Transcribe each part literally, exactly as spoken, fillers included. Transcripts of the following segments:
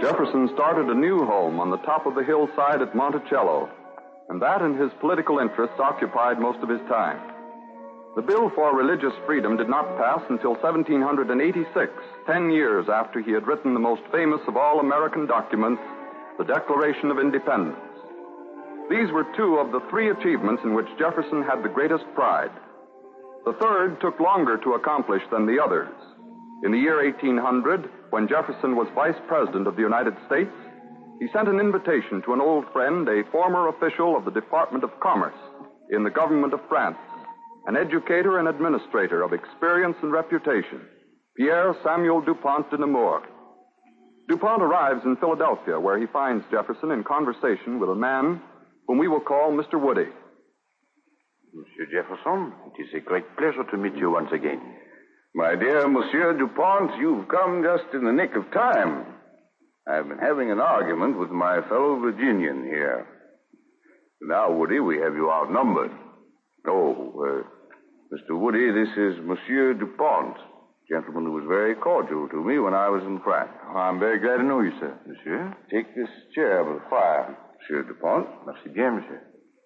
Jefferson started a new home on the top of the hillside at Monticello, and that and his political interests occupied most of his time. The bill for religious freedom did not pass until seventeen eighty-six, ten years after he had written the most famous of all American documents, the Declaration of Independence. These were two of the three achievements in which Jefferson had the greatest pride. The third took longer to accomplish than the others. In the year eighteen hundred, when Jefferson was Vice President of the United States, he sent an invitation to an old friend, a former official of the Department of Commerce in the government of France, an educator and administrator of experience and reputation, Pierre Samuel Dupont de Nemours. Dupont arrives in Philadelphia, where he finds Jefferson in conversation with a man whom we will call Mister Woody. Monsieur Jefferson, it is a great pleasure to meet you once again. My dear Monsieur Dupont, you've come just in the nick of time. I've been having an argument with my fellow Virginian here. Now, Woody, we have you outnumbered. Oh, uh, Mister Woody, this is Monsieur Dupont, gentleman who was very cordial to me when I was in France. Oh, I'm very glad to know you, sir. Monsieur, take this chair by the fire, Monsieur Dupont. Merci bien, monsieur.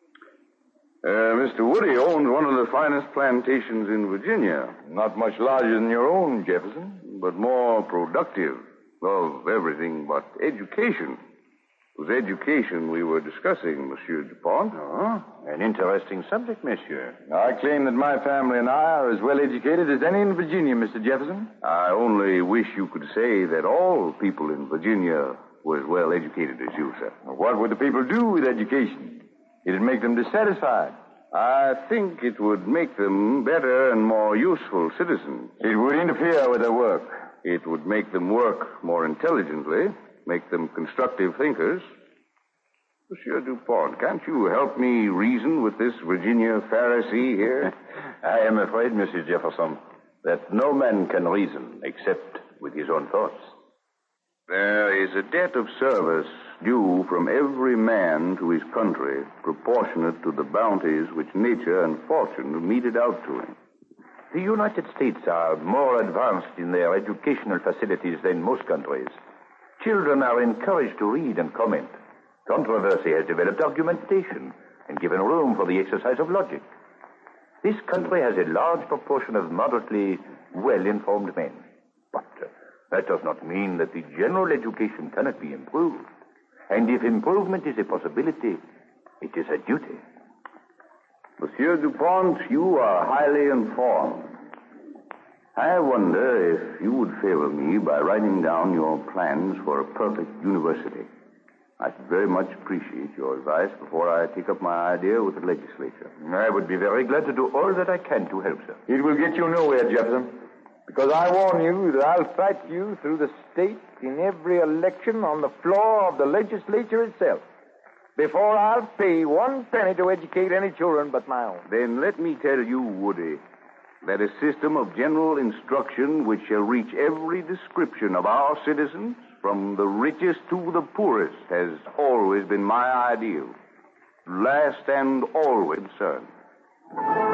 Uh, Mister Woody owns one of the finest plantations in Virginia. Not much larger than your own, Jefferson. But more productive of everything but education. It was education we were discussing, Monsieur Dupont. Oh, an interesting subject, monsieur. I claim that my family and I are as well educated as any in Virginia, Mister Jefferson. I only wish you could say that all people in Virginia were as well educated as you, sir. What would the people do with education? It'd make them dissatisfied. I think it would make them better and more useful citizens. It would interfere with their work. It would make them work more intelligently, make them constructive thinkers. Monsieur Dupont, can't you help me reason with this Virginia Pharisee here? I am afraid, Monsieur Jefferson, that no man can reason except with his own thoughts. There is a debt of service due from every man to his country, proportionate to the bounties which nature and fortune have meted out to him. The United States are more advanced in their educational facilities than most countries. Children are encouraged to read and comment. Controversy has developed argumentation and given room for the exercise of logic. This country has a large proportion of moderately well-informed men. But uh, that does not mean that the general education cannot be improved. And if improvement is a possibility, it is a duty. Monsieur Dupont, you are highly informed. I wonder if you would favor me by writing down your plans for a perfect university. I should very much appreciate your advice before I take up my idea with the legislature. I would be very glad to do all that I can to help, sir. It will get you nowhere, Jefferson, because I warn you that I'll fight you through the state in every election on the floor of the legislature itself, before I'll pay one penny to educate any children but my own. Then let me tell you, Woody, that a system of general instruction which shall reach every description of our citizens, from the richest to the poorest, has always been my ideal. Last and always concerned.